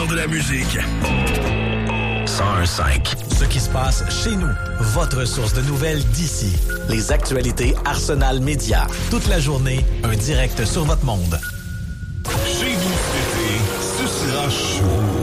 meilleur de la musique. 101.5. Ce qui se passe chez nous. Votre source de nouvelles d'ici. Les actualités Arsenal Média. Toute la journée, un direct sur votre monde. Chez vous cet été, ce sera chaud.